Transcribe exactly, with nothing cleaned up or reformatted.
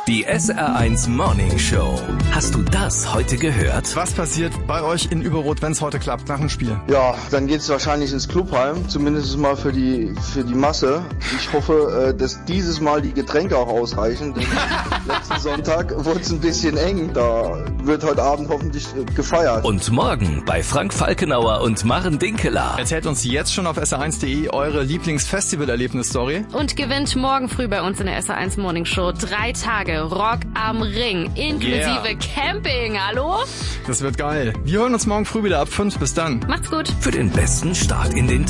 Die S R eins Morning Show. Hast du das heute gehört? Was passiert bei euch in Überrot, wenn es heute klappt, nach dem Spiel? Ja, dann geht's wahrscheinlich ins Clubheim, zumindest mal für die für die Masse. Ich hoffe, dass dieses Mal die Getränke auch ausreichen, denn letzten Sonntag wurde es ein bisschen eng. Da wird heute Abend hoffentlich gefeiert. Und morgen bei Frank Falkenauer und Maren Dinkeler. Erzählt uns jetzt schon auf S R eins punkt de eure Lieblingsfestival-Erlebnis-Story. Und gewinnt morgen früh bei uns in der S R eins Morning Show drei Tage Rock am Ring, inklusive Yeah. Camping. Hallo? Das wird geil. Wir hören uns morgen früh wieder ab fünf. Bis dann. Macht's gut. Für den besten Start in den